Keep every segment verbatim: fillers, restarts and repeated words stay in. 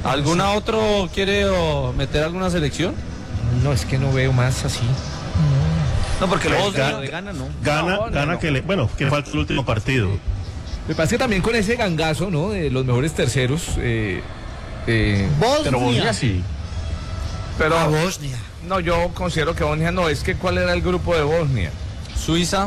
¿Alguna otro quiere o, meter alguna selección? No, es que no veo más así. No, porque Pues, los gana, de gana no. Gana, No, no, gana no. que le, bueno, que le falta el último partido. Me parece que también con ese gangazo, ¿no? De los mejores terceros. Eh, eh, Pero Bosnia sí. Pero A Bosnia. no, yo considero que Bosnia no. Es que ¿cuál era el grupo de Bosnia? Suiza.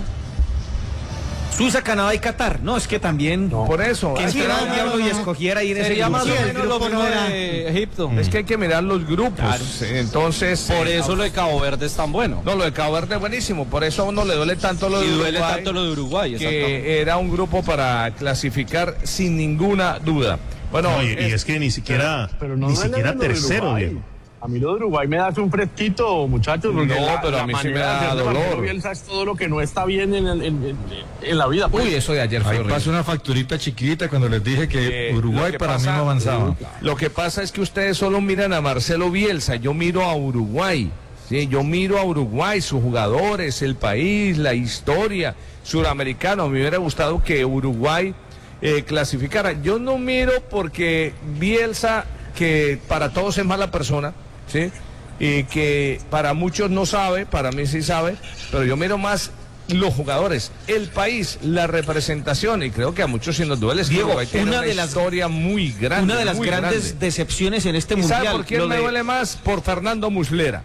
Suiza, Canadá y Qatar. No, es que también. Por eso. ¿Quién es que será no, el diablo no, y no. escogiera ahí en ese Sería grupo? más Sí, o el menos lo grupo mismo no era- de Egipto. Es que hay que mirar los grupos. Claro. Entonces. Por eh, eso lo de Cabo Verde es tan bueno. No, lo de Cabo Verde es buenísimo. Por eso a uno le duele tanto lo de Y Uruguay. duele tanto lo de Uruguay, exactamente. Que era un grupo para clasificar sin ninguna duda. Bueno, No, y, y es- es que ni siquiera, Pero no ni duele siquiera lo de tercero, Uruguay. Diego. A mí lo de Uruguay me hace un fresquito, muchachos. Porque No, la- pero a la mí sí manera me de da hacer de Marcelo dolor. Bielsa es todo lo que no está bien en, el- en- en- en la vida. pues. Uy, eso de ayer fue Ahí horrible. pasó una facturita chiquita cuando les dije que Eh, Uruguay lo que para pasa- mí no avanzaba. Lo que pasa es que ustedes solo miran a Marcelo Bielsa, yo miro a Uruguay. Sí, yo miro a Uruguay, sus jugadores, el país, la historia, suramericano. A mí me hubiera gustado que Uruguay eh, clasificara. Yo no miro porque Bielsa, que para todos es mala persona, ¿sí? Y que para muchos no sabe, para mí sí sabe, pero yo miro más los jugadores, el país, la representación, y creo que a muchos sí nos duele. Es que Diego, Uruguay tiene una una de las- historia muy grande. Una de las muy grandes grande. decepciones en este ¿Y mundial. sabe por quién lo me de- duele más? Por Fernando Muslera.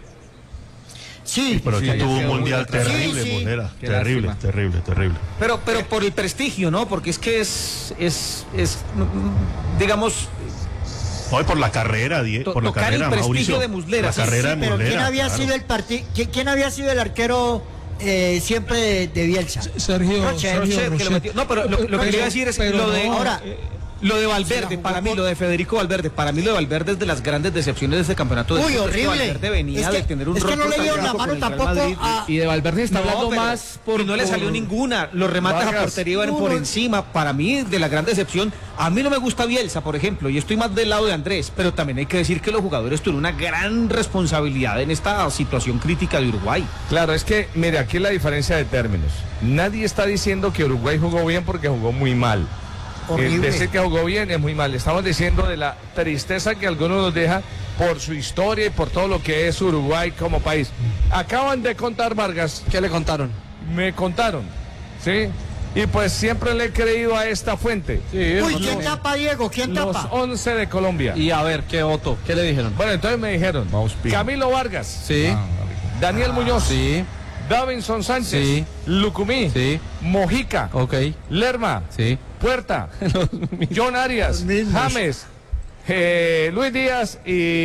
Sí, Pero Sí, que ayer tuvo un quedó muy mundial atrás. terrible, Sí, sí. Muslera. Qué Terrible, lástima. terrible, terrible. Pero, pero por el prestigio, ¿no? Porque es que es, es, es, mm, digamos, Hoy por la carrera, Die- To- por la tocar carrera, el prestigio Mauricio. de Muslera, La sí, carrera sí, de pero Muslera. ¿quién había claro. sido el parti ¿quién, quién había sido el arquero eh, siempre de, de Bielsa? Sergio, Rochet. Sergio Rochet, que lo Rochet. metió- No, pero lo, lo que Pero- quería decir es pero lo de no, ahora, eh, lo de se la Valverde, jugó para mí, por- lo de Federico Valverde, para mí lo de Valverde es de las grandes decepciones de este campeonato. Uy, Después de que horrible. Valverde venía Es que- de tener un es que no rol le dieron la protagónico mano con el Real tampoco Madrid. a- Y de Valverde se está No, hablando pero- más por... y no le por- salió ninguna. Los remates a Vargas. portería iban No, por no. encima. Para mí, de la gran decepción, a mí no me gusta Bielsa, por ejemplo, y estoy más del lado de Andrés, pero también hay que decir que los jugadores tuvieron una gran responsabilidad en esta situación crítica de Uruguay. Claro, es que, mire, aquí la diferencia de términos. Nadie está diciendo que Uruguay jugó bien porque jugó muy mal. Horrible. El decir que jugó bien es muy mal. Estamos diciendo de la tristeza que algunos nos deja por su historia y por todo lo que es Uruguay como país. Acaban de contar, Vargas, ¿Qué le contaron? me contaron, ¿sí? Y pues siempre le he creído a esta fuente. Uy, ¿quién tapa, Diego? ¿Quién Los tapa? once de Colombia. Y a ver, ¿qué Otto? ¿Qué le dijeron? Bueno, entonces me dijeron, Mauspin. Camilo Vargas, Sí, Daniel Muñoz, sí, Davinson Sánchez, Sí. Lucumí, sí, Mojica, ok, Lerma, sí. Puerta, John Arias, Los mismos. James, eh, Luis Díaz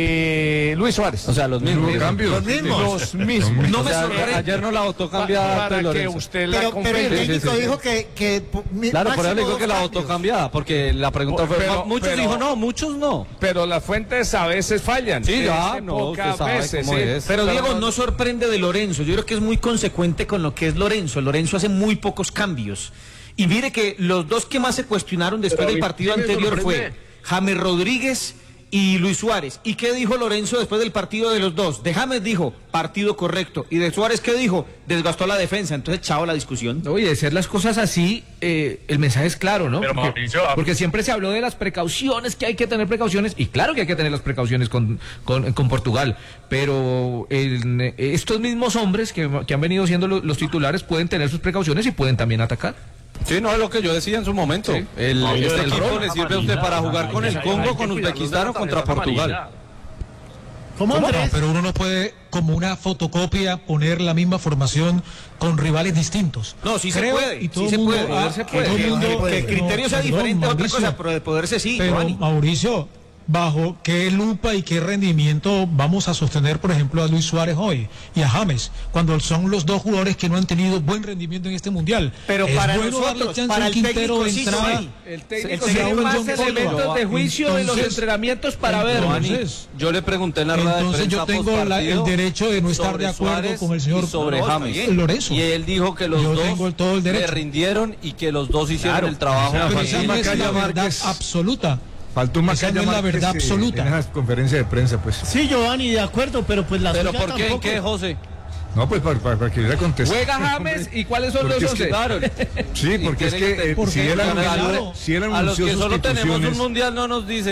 y Luis Suárez. O sea, los mismos. Hubo cambios. Los mismos. Los mismos. No O me sea, sorprende. ayer no la votó Pa- cambiada para Arturo que Lorenzo. usted la Pero, pero el confirme. técnico sí, sí. dijo que, que pu- mi- Claro, por eso le máximo digo que dos la votó cambios. cambiada, porque la pregunta fue, Pero- muchos pero- dijo no, muchos no. Pero las fuentes a veces fallan. Sí, Es ya, de no, pocas usted sabe veces, cómo sí. es. Pero Diego, no sorprende de Lorenzo. Yo creo que es muy consecuente con lo que es Lorenzo. Lorenzo hace muy pocos cambios. Y mire que los dos que más se cuestionaron después Pero del a mí partido sí me anterior fue sorprende. James Rodríguez y Luis Suárez. ¿Y qué dijo Lorenzo después del partido de los dos? De James dijo, partido correcto. Y de Suárez, ¿qué dijo? Desgastó la defensa. Entonces, chao la discusión. Oye, de ser las cosas así, eh, el mensaje es claro, ¿no? Pero, porque, Mauricio, porque siempre se habló de las precauciones, que hay que tener precauciones, y claro que hay que tener las precauciones con, con, con Portugal, pero el- estos mismos hombres que, que han venido siendo lo- los titulares pueden tener sus precauciones y pueden también atacar. Sí, no es lo que yo decía en su momento. Sí. El, No, yo este de equipo rol, le sirve a usted para jugar con el Congo, con Uzbekistán o contra Portugal. ¿Cómo, No, pero uno no puede, como una fotocopia, poner la misma formación con rivales distintos. No, sí se Creo, puede, y todo sí se el mundo- puede, ah, se que puede. todo el Que- mundo- que el criterio no, sea perdón, diferente es otra Mauricio, cosa, pero de poderse sí, Pero, Giovanni. Mauricio, ¿bajo qué lupa y qué rendimiento vamos a sostener, por ejemplo, a Luis Suárez hoy y a James, cuando son los dos jugadores que no han tenido buen rendimiento en este mundial? Pero es para bueno darle nosotros, chance para a el Quintero técnico de sí, entrada. sí. El El técnico técnico tiene más John Córdoba. elementos de juicio de los Entonces- entrenamientos para ver. Giovanni, Entonces- yo le pregunté en la rueda de Entonces prensa yo tengo la- el postpartido derecho de no estar sobre de acuerdo Suárez con el señor y sobre No, está James. bien. Lorenzo. Y él dijo que los Yo dos tengo todo el derecho. le rindieron y que los dos hicieron Claro. el trabajo. O sea, Pero faltó esa un no es la Macaya verdad Márquez. absoluta. Faltó un Esa Macaya no es la Márquez, verdad eh, absoluta. En esa conferencia de prensa, pues. Sí, Giovanni, de acuerdo, pero pues la ¿Pero suya por qué? ¿En tampoco. qué, José? No, pues para, para, para que hubiera contestado. Juega James y ¿cuáles son Porque los es que- once? Claro. Sí, porque es tiene que que- eh, porque si él claro, anunció, claro. si él A los anunció que solo tenemos sustituciones, un mundial no nos dice.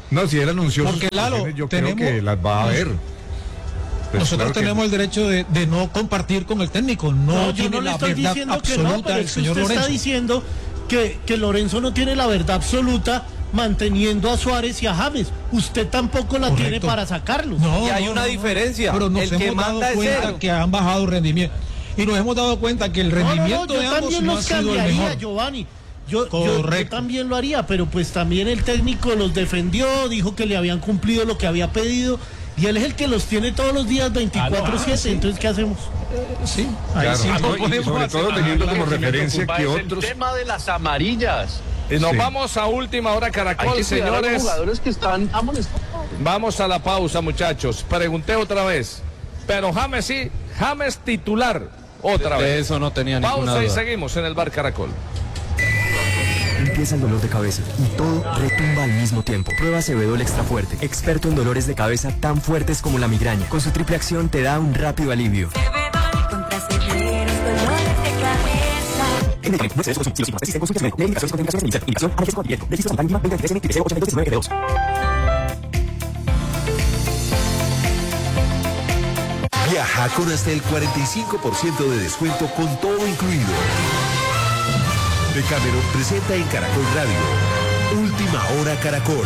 No, si él anunció Porque, sus Lalo, posiciones, yo tenemos- creo que las va a ver. Pues Nosotros claro que- tenemos el derecho de, de no compartir con el técnico. No, No, yo tiene no le la estoy verdad diciendo que absoluta no, pero el es que señor usted Lorenzo. está diciendo que, que Lorenzo no tiene la verdad absoluta manteniendo a Suárez y a James. Usted tampoco la Correcto. tiene para sacarlos. No, Y hay no, una no, no. diferencia. Pero nos El que hemos manda dado es cuenta él. que han bajado rendimiento. Y nos hemos dado cuenta que el No, no, no, rendimiento yo de ambos también no ha los sido el cambiaría, mejor. Giovanni. Yo, yo- yo Correcto. también lo haría, pero pues también el técnico los defendió, dijo que le habían cumplido lo que había pedido. Y él es el que los tiene todos los días veinticuatro siete. Entonces, ¿qué hacemos? Sí, Claro. ahí sí Ah, no no, y podemos sobre hacer todo nada. teniendo como Lo que me referencia preocupa que es otros... El tema de las amarillas. Y nos Sí. vamos a última hora, Hay Caracol, que cuidar a los señores. jugadores que están amonestados. Vamos a la pausa, muchachos. Pregunté otra vez. Pero James sí, James titular. Otra De vez. eso no tenía ninguna Pausa y duda. seguimos en el Bar Caracol. Empieza el dolor de cabeza y todo retumba al mismo tiempo. Prueba Acebedol Extra Fuerte, experto en dolores de cabeza tan fuertes como la migraña. Con su triple acción te da un rápido alivio. Contra severos dolores de cabeza. En medicamento, no excedes su consumo. Si los síntomas persisten, consulte a su médico. Lee indicaciones, contraindicaciones e indicación. Analgésico antibiótico. Registro sanitario mínima veinte veintitrés N trece ochenta y dos diecinueve G dos. Viaja con hasta el cuarenta y cinco por ciento de descuento con todo incluido. Decameron presenta en Caracol Radio Última Hora Caracol.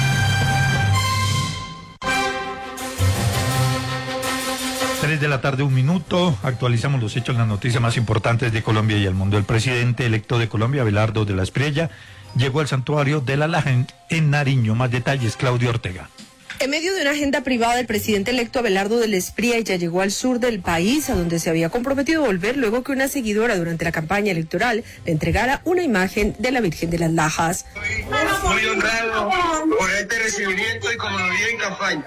Tres de la tarde, un minuto. Actualizamos los hechos, las noticias más importantes de Colombia y el mundo. El presidente electo de Colombia, Abelardo de la Espriella, llegó al santuario de la Laja en, en Nariño. Más detalles, Claudio Ortega. En medio de una agenda privada, el presidente electo Abelardo de la Espriella ya llegó al sur del país, a donde se había comprometido a volver luego que una seguidora durante la campaña electoral le entregara una imagen de la Virgen de las Lajas. Muy honrado por este recibimiento y como lo dije en campaña.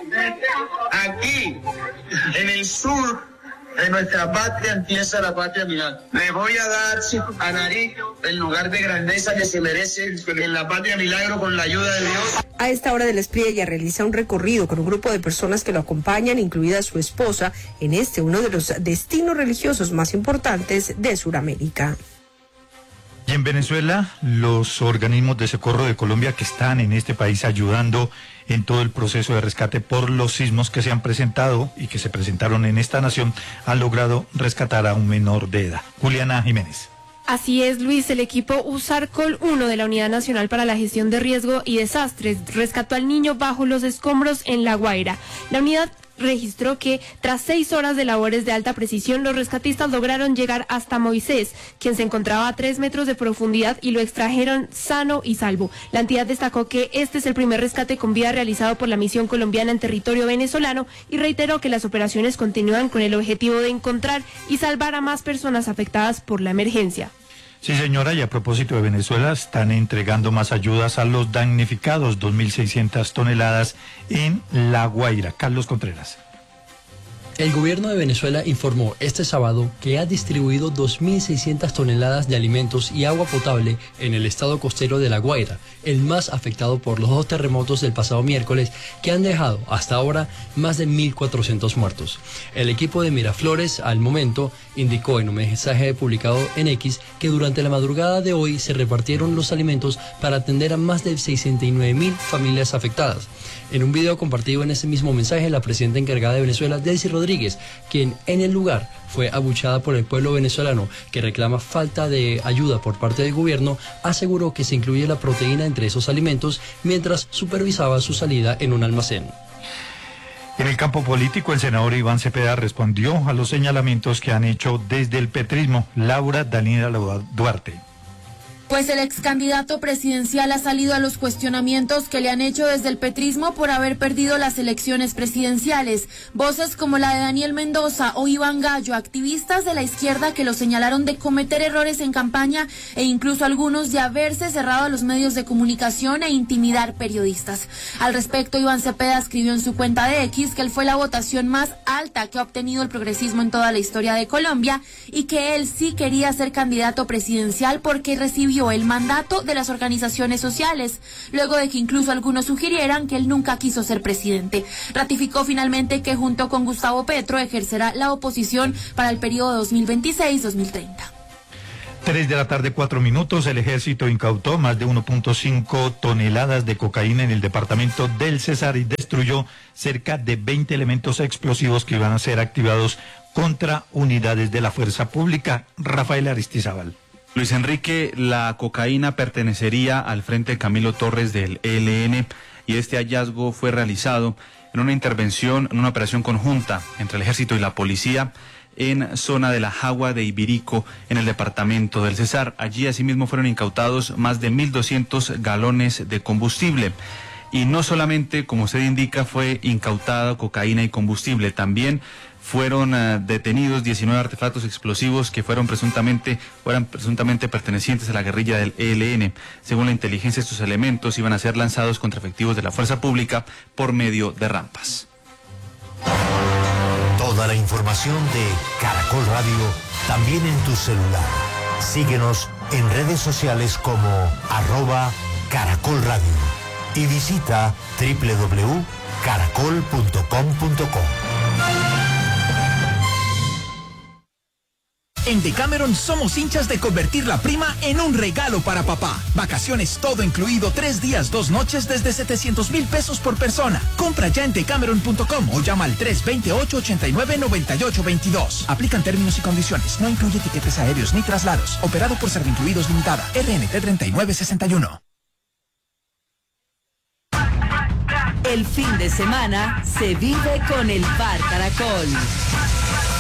Aquí, en el sur de nuestra patria, empieza la patria mirando. Le voy a dar a Nariño el lugar de grandeza que se merece en la patria milagro con la ayuda de Dios. A esta hora de la Espriella realiza un recorrido con un grupo de personas que lo acompañan, incluida su esposa, en este uno de los destinos religiosos más importantes de Sudamérica. Y en Venezuela, los organismos de socorro de Colombia que están en este país ayudando en todo el proceso de rescate por los sismos que se han presentado y que se presentaron en esta nación, han logrado rescatar a un menor de edad. Juliana Jiménez. Así es, Luis, el equipo USARCOL uno de la Unidad Nacional para la Gestión de Riesgo y Desastres rescató al niño bajo los escombros en La Guaira. La unidad registró que tras seis horas de labores de alta precisión, los rescatistas lograron llegar hasta Moisés, quien se encontraba a tres metros de profundidad, y lo extrajeron sano y salvo. La entidad destacó que este es el primer rescate con vida realizado por la misión colombiana en territorio venezolano y reiteró que las operaciones continúan con el objetivo de encontrar y salvar a más personas afectadas por la emergencia. Sí, señora, y a propósito de Venezuela, están entregando más ayudas a los damnificados, dos mil seiscientas toneladas en La Guaira. Carlos Contreras. El gobierno de Venezuela informó este sábado que ha distribuido dos mil seiscientas toneladas de alimentos y agua potable en el estado costero de La Guaira, el más afectado por los dos terremotos del pasado miércoles que han dejado hasta ahora más de mil cuatrocientos muertos. El equipo de Miraflores, al momento, indicó en un mensaje publicado en X que durante la madrugada de hoy se repartieron los alimentos para atender a más de sesenta y nueve mil familias afectadas. En un video compartido en ese mismo mensaje, la presidenta encargada de Venezuela, Delcy Rodríguez, quien en el lugar fue abuchada por el pueblo venezolano que reclama falta de ayuda por parte del gobierno, aseguró que se incluye la proteína entre esos alimentos mientras supervisaba su salida en un almacén. En el campo político, el senador Iván Cepeda respondió a los señalamientos que han hecho desde el petrismo. Laura Daniela Duarte. Pues el ex candidato presidencial ha salido a los cuestionamientos que le han hecho desde el petrismo por haber perdido las elecciones presidenciales. Voces como la de Daniel Mendoza o Iván Gallo, activistas de la izquierda que lo señalaron de cometer errores en campaña e incluso algunos de haberse cerrado a los medios de comunicación e intimidar periodistas. Al respecto, Iván Cepeda escribió en su cuenta de X que él fue la votación más alta que ha obtenido el progresismo en toda la historia de Colombia y que él sí quería ser candidato presidencial porque recibió el mandato de las organizaciones sociales, luego de que incluso algunos sugirieran que él nunca quiso ser presidente. Ratificó finalmente que junto con Gustavo Petro ejercerá la oposición para el periodo dos mil veintiséis a dos mil treinta. Tres de la tarde, cuatro minutos, el ejército incautó más de uno punto cinco toneladas de cocaína en el departamento del Cesar y destruyó cerca de veinte elementos explosivos que iban a ser activados contra unidades de la fuerza pública. Rafael Aristizábal. Luis Enrique, la cocaína pertenecería al Frente Camilo Torres del E L N y este hallazgo fue realizado en una intervención, en una operación conjunta entre el ejército y la policía en zona de la Jagua de Ibirico, en el departamento del Cesar. Allí asimismo fueron incautados más de mil doscientos galones de combustible. Y no solamente, como usted indica, fue incautada cocaína y combustible, también fueron uh, detenidos diecinueve artefactos explosivos que fueron presuntamente, fueran presuntamente pertenecientes a la guerrilla del E L N. Según la inteligencia, estos elementos iban a ser lanzados contra efectivos de la fuerza pública por medio de rampas. Toda la información de Caracol Radio también en tu celular. Síguenos en redes sociales como arroba Caracol Radio y visita doble u doble u doble u punto caracol punto com punto co. En Decameron somos hinchas de convertir la prima en un regalo para papá. Vacaciones todo incluido, tres días, dos noches desde setecientos mil pesos por persona. Compra ya en decameron punto com o llama al tres dos ocho, ocho nueve, nueve ocho dos dos. Aplican términos y condiciones. No incluye tiquetes aéreos ni traslados. Operado por Servincluidos Limitada. R N T treinta y nueve sesenta y uno. El fin de semana se vive con el Bar Caracol.